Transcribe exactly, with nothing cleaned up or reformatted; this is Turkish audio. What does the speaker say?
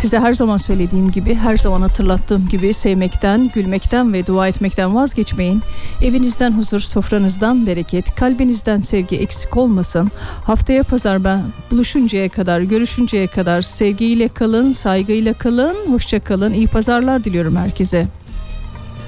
Size her zaman söylediğim gibi, her zaman hatırlattığım gibi sevmekten, gülmekten ve dua etmekten vazgeçmeyin. Evinizden huzur, sofranızdan bereket, kalbinizden sevgi eksik olmasın. Haftaya pazar ben buluşuncaya kadar, görüşünceye kadar sevgiyle kalın, saygıyla kalın, hoşça kalın. İyi pazarlar diliyorum herkese.